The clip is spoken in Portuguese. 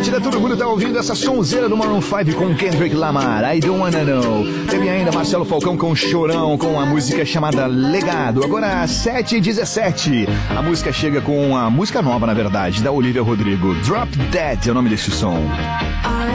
Atlântida, todo mundo tá ouvindo essa sonzeira do Maroon 5 com Kendrick Lamar, I Don't Wanna Know. Teve ainda Marcelo Falcão com Chorão, com a música chamada Legado. Agora 7h17, a música chega com a música nova, na verdade, da Olivia Rodrigo. Drop Dead é o nome desse som.